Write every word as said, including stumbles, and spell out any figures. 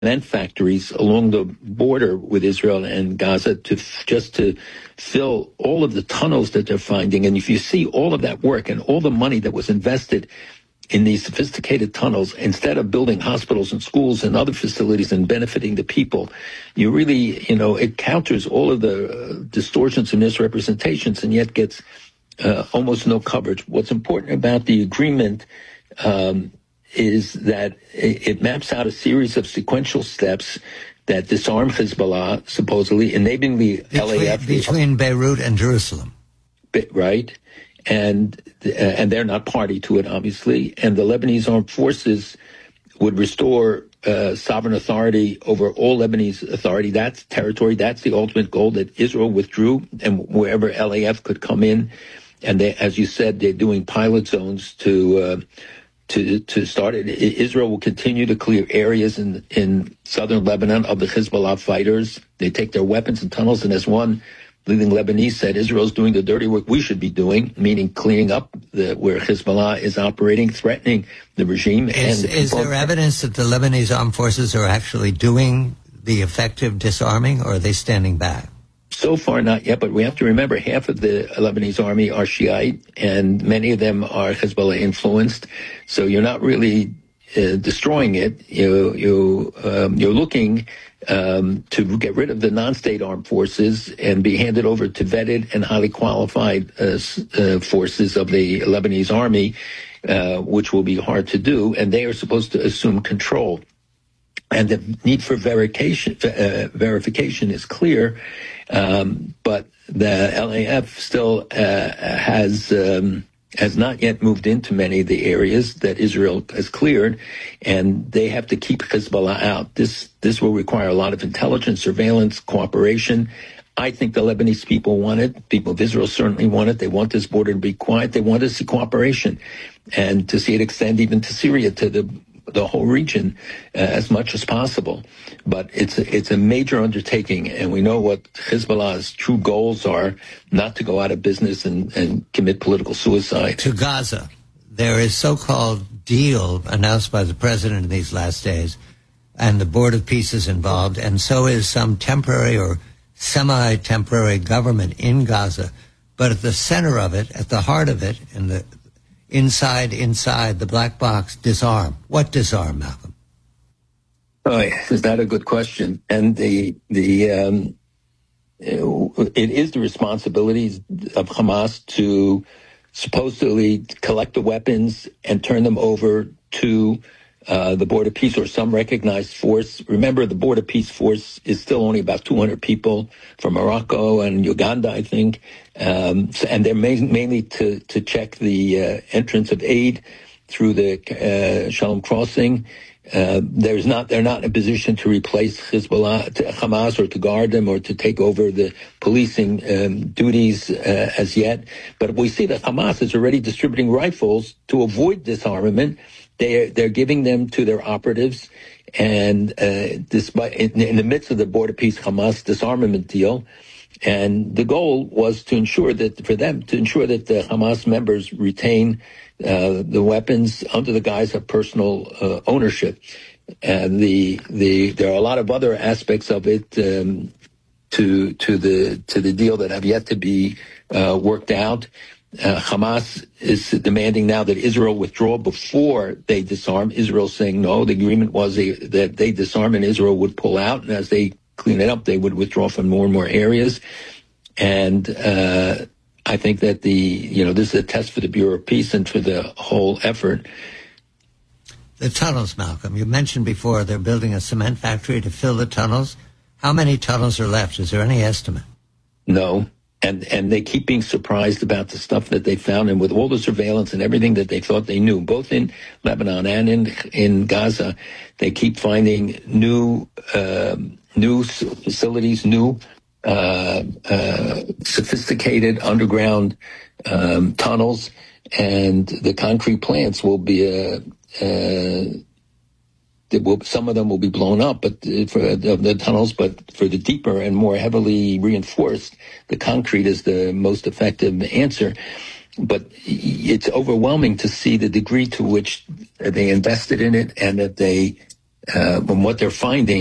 cement factories along the border with Israel and Gaza to just to fill all of the tunnels that they're finding. And if you see all of that work and all the money that was invested in these sophisticated tunnels, instead of building hospitals and schools and other facilities and benefiting the people, you really, you know, it counters all of the uh, distortions and misrepresentations and yet gets uh, almost no coverage. What's important about the agreement um, is that it, it maps out a series of sequential steps that disarm Hezbollah, supposedly, enabling the between, L A F... Between Beirut and Jerusalem. Right. And uh, and they're not party to it, obviously. And the Lebanese armed forces would restore uh, sovereign authority over all Lebanese authority. That's territory. That's the ultimate goal, that Israel withdrew, and wherever L A F could come in. And they, as you said, they're doing pilot zones to uh, to to start it. Israel will continue to clear areas in in southern Lebanon of the Hezbollah fighters. They take their weapons and tunnels, and as one leading Lebanese said, Israel's doing the dirty work we should be doing, meaning cleaning up the, where Hezbollah is operating, threatening the regime. Is, and is there evidence that the Lebanese armed forces are actually doing the effective disarming, or are they standing back? So far, not yet, but we have to remember half of the Lebanese army are Shiite, and many of them are Hezbollah influenced. So you're not really uh, destroying it. You, you, um, you're looking Um, to get rid of the non-state armed forces and be handed over to vetted and highly qualified uh, uh, forces of the Lebanese army, uh, which will be hard to do, and they are supposed to assume control. And the need for verification, uh, verification is clear, um, but the L A F still uh, has um, has not yet moved into many of the areas that Israel has cleared, and they have to keep Hezbollah out. This this will require a lot of intelligence, surveillance, cooperation. I think the Lebanese people want it. People of Israel certainly want it. They want this border to be quiet. They want to see cooperation and to see it extend even to Syria, to the the whole region uh, as much as possible. But it's a, it's a major undertaking, and we know what Hezbollah's true goals are: not to go out of business and, and commit political suicide. To Gaza, there is so-called deal announced by the president in these last days, and the Board of Peace is involved, and so is some temporary or semi-temporary government in Gaza. But at the center of it, at the heart of it, in the Inside, inside the black box, disarm. What disarm, Malcolm? Oh, is that a good question? And the the um, it is the responsibilities of Hamas to supposedly collect the weapons and turn them over to uh, the Board of Peace or some recognized force. Remember, the Board of Peace force is still only about two hundred people from Morocco and Uganda, I think. Um, so, and they're main, mainly to, to check the uh, entrance of aid through the uh, Shalom crossing. Uh, there's not, they're not in a position to replace Hezbollah, to Hamas, or to guard them, or to take over the policing um, duties uh, as yet. But we see that Hamas is already distributing rifles to avoid disarmament. They're, they're giving them to their operatives. And uh, despite in, in the midst of the Board of Peace Hamas disarmament deal, and the goal was to ensure that, for them, to ensure that the Hamas members retain uh, the weapons under the guise of personal uh, ownership. And the the there are a lot of other aspects of it um, to to the to the deal that have yet to be uh, worked out. Uh, Hamas is demanding now that Israel withdraw before they disarm. Israel saying no. The agreement was they, that they disarm and Israel would pull out, and as they clean it up, they would withdraw from more and more areas. And uh, I think that the, you know, this is a test for the Bureau of Peace and for the whole effort. The tunnels, Malcolm, you mentioned before they're building a cement factory to fill the tunnels. How many tunnels are left? Is there any estimate? No. And and they keep being surprised about the stuff that they found, and with all the surveillance and everything that they thought they knew, both in Lebanon and in in Gaza, they keep finding new uh, new facilities, new uh, uh, sophisticated underground um, tunnels, and the concrete plants will be a. Uh, Will, some of them will be blown up, but for the, the tunnels, but for the deeper and more heavily reinforced, the concrete is the most effective answer. But it's overwhelming to see the degree to which they invested in it and that they uh, and what they're finding